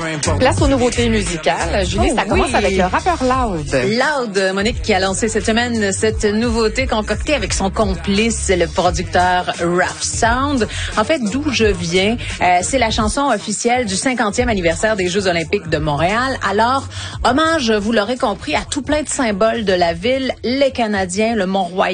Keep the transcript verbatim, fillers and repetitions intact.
Place aux nouveautés musicales. Julie, Oh, ça commence oui. avec le rappeur Loud. Loud, Monique, qui a lancé cette semaine cette nouveauté concoctée avec son complice, le producteur Rough Sound. En fait, d'où je viens, euh, c'est la chanson officielle du cinquantième anniversaire des Jeux olympiques de Montréal. Alors, hommage, vous l'aurez compris, à tout plein de symboles de la ville, les Canadiens, le Mont-Royal,